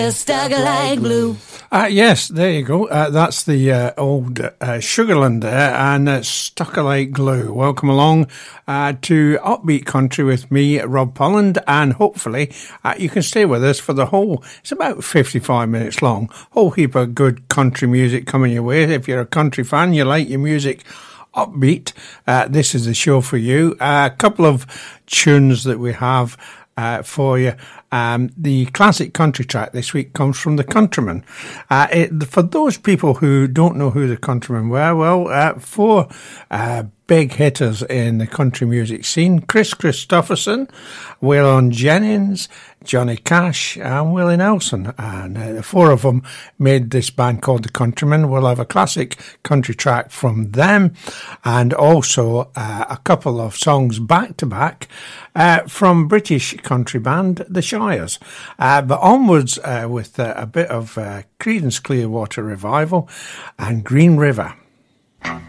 Stuck like glue. Yes, there you go. That's the old Sugarland there, and Stuck like glue. Welcome along to Upbeat Country with me, Rob Polland, and hopefully you can stay with us for the whole, it's about 55 minutes long, whole heap of good country music coming your way. If you're a country fan, you like your music upbeat, this is the show for you. A couple of tunes that we have for you. The classic country track this week comes from The Countrymen. For those people who don't know who The Countrymen were, well, four big hitters in the country music scene: Chris Christopherson, Waylon Jennings, Johnny Cash and Willie Nelson, and the four of them made this band called The Countrymen. We'll have a classic country track from them, and also a couple of songs back to back from British country band The Shires. But onwards with a bit of Creedence Clearwater Revival and Green River.